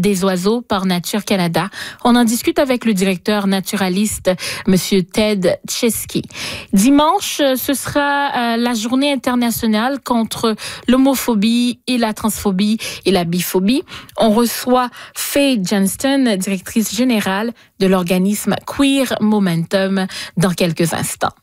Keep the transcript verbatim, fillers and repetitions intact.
des oiseaux par Nature Canada. On en discute avec le directeur naturaliste, Monsieur Ted Chesky. Dimanche, ce sera euh, la journée internationale contre l'homophobie et la transphobie et la biphobie. On reçoit Faye Johnston, directrice générale de l'organisme Queer Momentum, dans quelques instants.